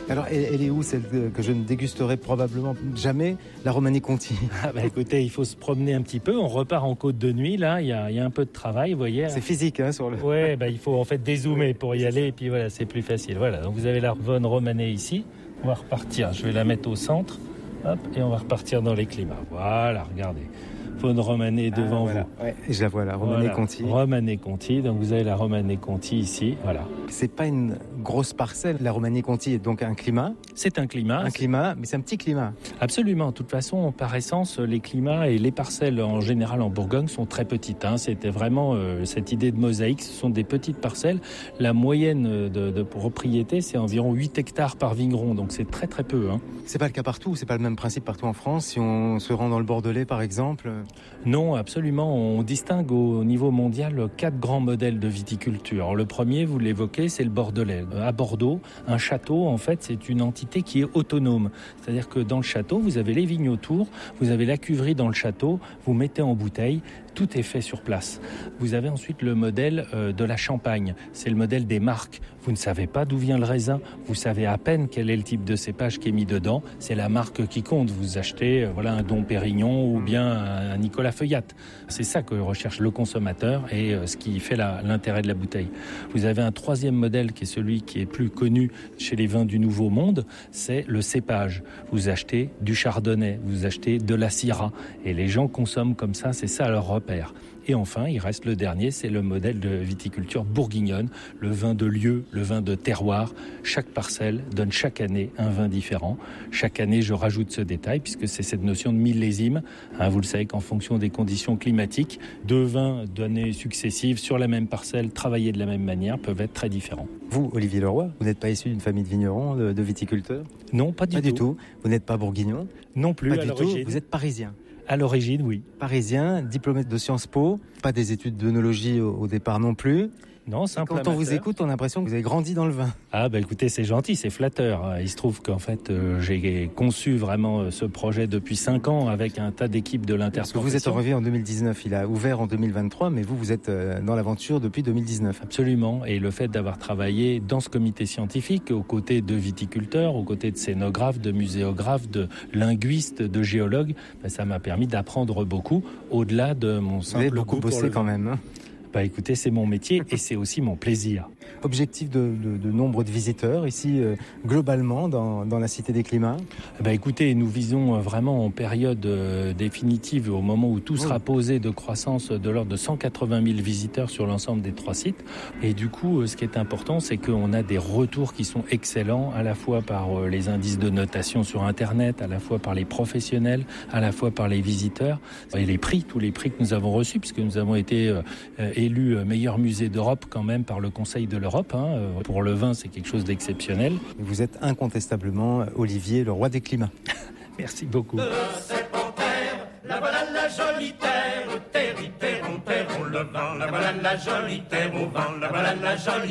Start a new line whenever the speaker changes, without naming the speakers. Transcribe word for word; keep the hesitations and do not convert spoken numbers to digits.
Alors, elle, elle est où, celle que je ne dégusterai probablement jamais, la Romanée Conti?
Ah bah écoutez, il faut se promener un petit peu. On repart en côte de nuit, là. Il y a, il y a un peu de travail, vous voyez.
C'est physique, hein, sur le...
Ouais, bah il faut en fait dézoomer pour y aller, et puis voilà, c'est plus facile. Voilà, donc vous avez la Von Romanée ici. On va repartir. Je vais la mettre au centre. Hop, et on va repartir dans les climats. Voilà, regardez. Von Romanée devant
ah, voilà.
vous.
Ouais, je la vois, la Romanée
voilà.
Conti.
Romanée Conti, donc vous avez la Romanée Conti ici, voilà.
C'est pas une grosse parcelle, la Romanée Conti est donc un climat.
C'est un climat.
Un climat, mais c'est un petit climat.
Absolument. De toute façon, par essence, les climats et les parcelles en général en Bourgogne sont très petites. Hein. C'était vraiment euh, cette idée de mosaïque. Ce sont des petites parcelles. La moyenne de, de propriété, c'est environ huit hectares par vigneron. Donc c'est très très peu. Hein.
C'est pas le cas partout. C'est pas le même principe partout en France. Si on se rend dans le Bordelais, par exemple.
Non, absolument. On distingue au niveau mondial quatre grands modèles de viticulture. Le premier, vous l'évoquez, c'est le Bordelais. À Bordeaux, un château, en fait, c'est une entité qui est autonome. C'est-à-dire que dans le château, vous avez les vignes autour, vous avez la cuverie dans le château, vous mettez en bouteille, tout est fait sur place. Vous avez ensuite le modèle euh, de la Champagne. C'est le modèle des marques. Vous ne savez pas d'où vient le raisin. Vous savez à peine quel est le type de cépage qui est mis dedans. C'est la marque qui compte. Vous achetez euh, voilà un Dom Pérignon ou bien un Nicolas Feuillat. C'est ça que recherche le consommateur et euh, ce qui fait la, l'intérêt de la bouteille. Vous avez un troisième modèle qui est celui qui est plus connu chez les vins du Nouveau Monde. C'est le cépage. Vous achetez du Chardonnay, vous achetez de la Syrah. Et les gens consomment comme ça. C'est ça leur repère. Et enfin, il reste le dernier, c'est le modèle de viticulture bourguignonne, le vin de lieu, le vin de terroir. Chaque parcelle donne chaque année un vin différent. Chaque année, je rajoute ce détail, puisque c'est cette notion de millésime. Hein, vous le savez qu'en fonction des conditions climatiques, deux vins d'années successives sur la même parcelle, travaillés de la même manière, peuvent être très différents.
Vous, Olivier Leroy, vous n'êtes pas issu d'une famille de vignerons, de, de viticulteurs?
Non, pas du
pas
tout.
du tout. Vous n'êtes pas bourguignon?
Non plus,
pas
à
du
l'origine.
tout. Vous êtes parisien?
À l'origine, oui.
Parisien, diplômé de Sciences Po, pas des études d'œnologie au, au départ non plus.
Non, simple
Quand on
amateur.
vous écoute, on a l'impression que vous avez grandi dans le vin.
Ah bah écoutez, c'est gentil, c'est flatteur. Il se trouve qu'en fait, euh, j'ai conçu vraiment ce projet depuis cinq ans avec un tas d'équipes de l'interprofession.
Parce que vous êtes arrivé en deux mille dix-neuf, il a ouvert en deux mille vingt-trois, mais vous, vous êtes dans l'aventure depuis deux mille dix-neuf.
Absolument, et le fait d'avoir travaillé dans ce comité scientifique, aux côtés de viticulteurs, aux côtés de scénographes, de muséographes, de linguistes, de géologues, bah, ça m'a permis d'apprendre beaucoup, au-delà de mon simple
Vous avez beaucoup
goût pour
bossé
le
quand
vin.
même, hein.
Bah écoutez, c'est mon métier et c'est aussi mon plaisir.
Objectif de, de, de nombre de visiteurs ici, euh, globalement, dans, dans la Cité des Climats?
Bah écoutez, nous visons vraiment en période euh, définitive, au moment où tout oui. sera posé, de croissance de l'ordre de cent quatre-vingt mille visiteurs sur l'ensemble des trois sites. Et du coup, euh, ce qui est important, c'est qu'on a des retours qui sont excellents, à la fois par euh, les indices de notation sur Internet, à la fois par les professionnels, à la fois par les visiteurs. Et les prix, tous les prix que nous avons reçus, puisque nous avons été euh, élus meilleur musée d'Europe quand même par le Conseil de l'Europe. Hein. Pour le vin, c'est quelque chose d'exceptionnel.
Vous êtes incontestablement Olivier, le roi des climats.
Merci beaucoup.
De cette panthère, la voilà la jolie terre, terre, terre, on terre, on le vent, la voilà la jolie terre, au vent, la voilà la jolie